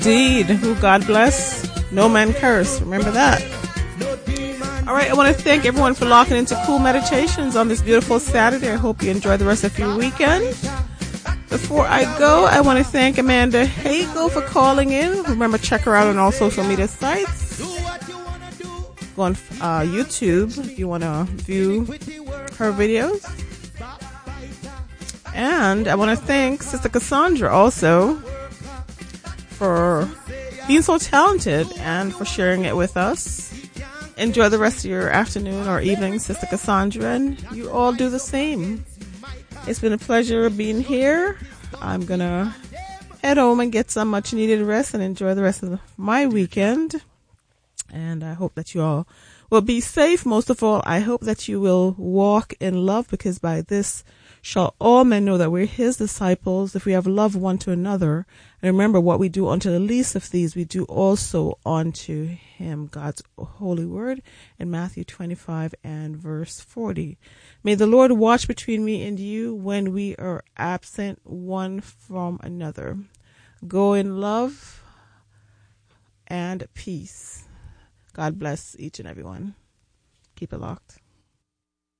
Indeed, who God bless, no man curse. Remember that. All right, I want to thank everyone for locking into Cool Meditations on this beautiful Saturday. I hope you enjoy the rest of your weekend. Before I go, I want to thank Amanda Hagel for calling in. Remember, check her out on all social media sites. Go on YouTube if you want to view her videos. And I want to thank Sister Cassandra also for being so talented and for sharing it with us. Enjoy the rest of your afternoon or evening, Sister Cassandra, and you all do the same. It's been a pleasure being here. I'm going to head home and get some much needed rest and enjoy the rest of my weekend. And I hope that you all will be safe. Most of all, I hope that you will walk in love, because by this shall all men know that we're his disciples, if we have love one to another. And remember, what we do unto the least of these, we do also unto him. God's holy word in Matthew 25 and verse 40. May the Lord watch between me and you when we are absent one from another. Go in love and peace. God bless each and every one. Keep it locked.